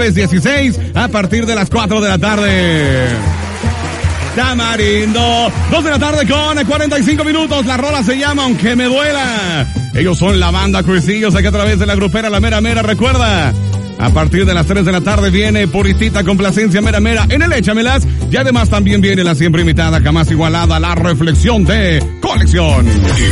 jueves 16 a partir de las 4 de la tarde. Tamarindo, 2 de la tarde con 45 minutos. La rola se llama Aunque Me Duela. Ellos son la banda Cruisillos, aquí a través de la grupera La Mera Mera. Recuerda, a partir de las 3 de la tarde viene Puritita Complacencia Mera Mera en el Échamelas. Y además también viene la siempre imitada, jamás igualada, la reflexión de colección.